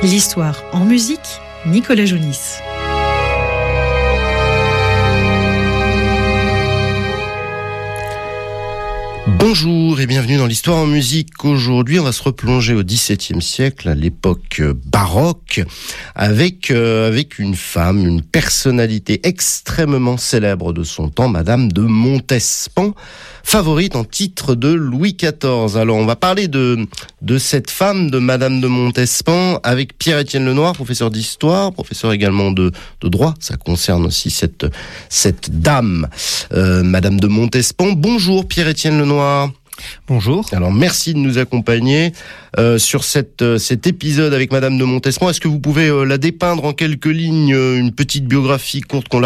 L'histoire en musique, Nicolas Jounis. Bonjour et bienvenue dans l'histoire en musique. Aujourd'hui, on va se replonger au XVIIe siècle, à l'époque baroque, avec une femme, une personnalité extrêmement célèbre de son temps, Madame de Montespan, favorite en titre de Louis XIV. Alors, on va parler de cette femme, de Madame de Montespan, avec Pierre-Étienne Lenoir, professeur d'histoire, professeur également de droit. Ça concerne aussi cette dame, Madame de Montespan. Bonjour Pierre-Étienne Lenoir. Bonjour. Alors merci de nous accompagner sur cet épisode avec Madame de Montespan. Est-ce que vous pouvez la dépeindre en quelques lignes, une petite biographie courte qu'on